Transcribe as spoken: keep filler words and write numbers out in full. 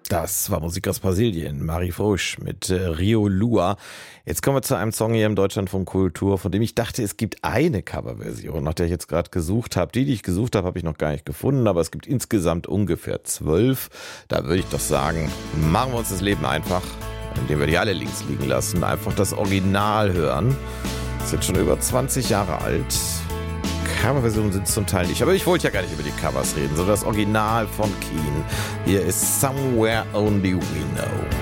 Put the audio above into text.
Das war Musik aus Brasilien, Marie Frousch mit äh, Rio Lua. Jetzt kommen wir zu einem Song hier im Deutschlandfunk Kultur, von dem ich dachte, es gibt eine Coverversion, nach der ich jetzt gerade gesucht habe. Die, die ich gesucht habe, habe ich noch gar nicht gefunden, aber es gibt insgesamt ungefähr zwölf. Da würde ich doch sagen, machen wir uns das Leben einfach, indem wir die alle links liegen lassen, einfach das Original hören. Das ist jetzt schon über zwanzig Jahre alt. Coverversionen sind es zum Teil nicht, aber ich wollte ja gar nicht über die Covers reden, sondern das Original von Keane. Hier ist Somewhere Only We Know.